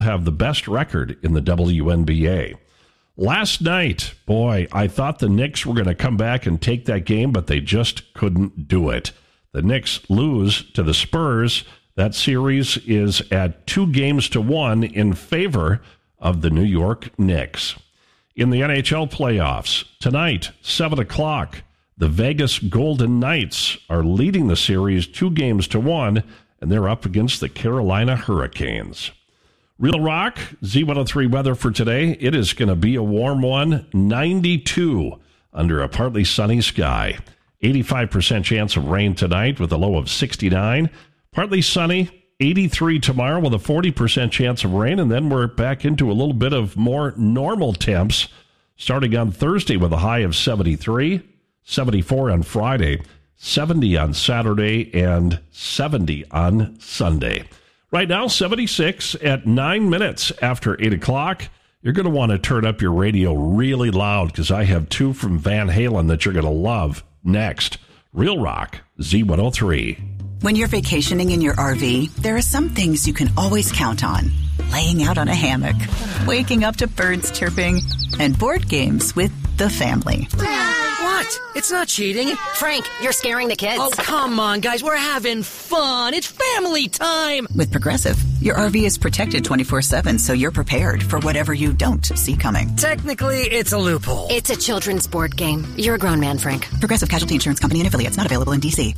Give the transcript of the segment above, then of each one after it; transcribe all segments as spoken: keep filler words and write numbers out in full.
have the best record in the W N B A. Last night, boy, I thought the Knicks were going to come back and take that game, but they just couldn't do it. The Knicks lose to the Spurs. That series is at two games to one in favor of the New York Knicks. In the N H L playoffs, tonight, seven o'clock, the Vegas Golden Knights are leading the series two games to one, and they're up against the Carolina Hurricanes. Real Rock, Z one oh three weather for today. It is going to be a warm one, ninety-two under a partly sunny sky. eighty-five percent chance of rain tonight with a low of sixty-nine. Partly sunny, eighty-three tomorrow with a forty percent chance of rain, and then we're back into a little bit of more normal temps starting on Thursday with a high of seventy-three, seventy-four on Friday, seventy on Saturday, and seventy on Sunday. Right now, seventy-six at nine minutes after eight o'clock. You're going to want to turn up your radio really loud because I have two from Van Halen that you're going to love next. Real Rock, Z one oh three. When you're vacationing in your R V, there are some things you can always count on. Laying out on a hammock, waking up to birds chirping, and board games with the family. What? It's not cheating. Frank, you're scaring the kids. Oh, come on, guys. We're having fun. It's family time. With Progressive, your R V is protected twenty-four seven, so you're prepared for whatever you don't see coming. Technically, it's a loophole. It's a children's board game. You're a grown man, Frank. Progressive Casualty Insurance Company and affiliates, not available in D C.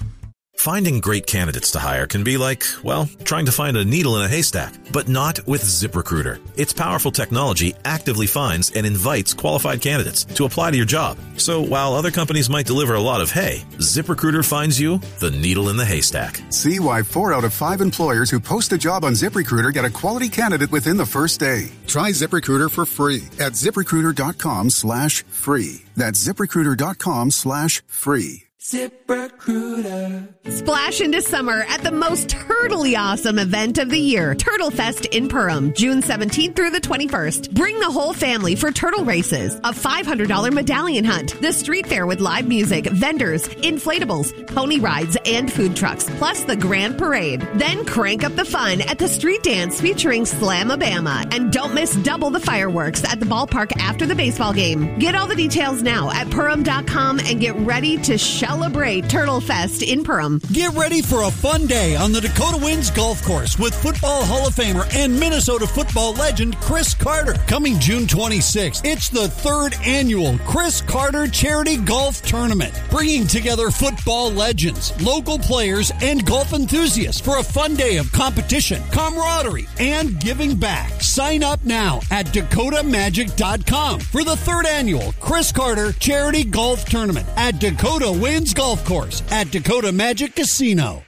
Finding great candidates to hire can be like, well, trying to find a needle in a haystack, but not with ZipRecruiter. Its powerful technology actively finds and invites qualified candidates to apply to your job. So while other companies might deliver a lot of hay, ZipRecruiter finds you the needle in the haystack. See why four out of five employers who post a job on ZipRecruiter get a quality candidate within the first day. Try ZipRecruiter for free at ZipRecruiter.com slash free. That's ZipRecruiter.com slash free. ZipRecruiter. Splash into summer at the most turtly awesome event of the year, Turtle Fest in Perham, June seventeenth through the twenty-first. Bring the whole family for turtle races, a five hundred dollars medallion hunt, the street fair with live music, vendors, inflatables, pony rides, and food trucks, plus the grand parade. Then crank up the fun at the street dance featuring Slamabama. And don't miss double the fireworks at the ballpark after the baseball game. Get all the details now at Perham dot com and get ready to celebrate Turtle Fest in Perham. Get ready for a fun day on the Dakota Winds Golf Course with Football Hall of Famer and Minnesota football legend Chris Carter. Coming June twenty-sixth, it's the third annual Chris Carter Charity Golf Tournament, bringing together football legends, local players, and golf enthusiasts for a fun day of competition, camaraderie, and giving back. Sign up now at Dakota Magic dot com for the third annual Chris Carter Charity Golf Tournament at Dakota Winds Golf Course at Dakota Magic Casino.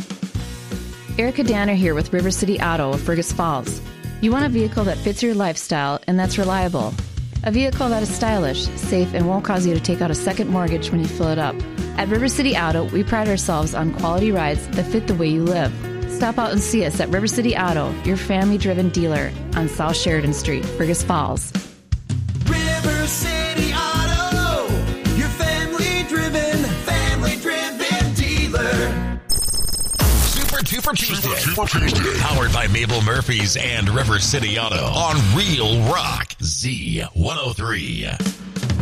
Erica Danner here with River City Auto of Fergus Falls. You want a vehicle that fits your lifestyle and that's reliable. A vehicle that is stylish, safe, and won't cause you to take out a second mortgage when you fill it up. At River City Auto, we pride ourselves on quality rides that fit the way you live. Stop out and see us at River City Auto, your family-driven dealer on South Sheridan Street, Fergus Falls. River City Auto, your family-driven, family-driven dealer. Super Duper Tuesday. Super Tuesday. Powered by Mabel Murphy's and River City Auto on Real Rock Z one oh three.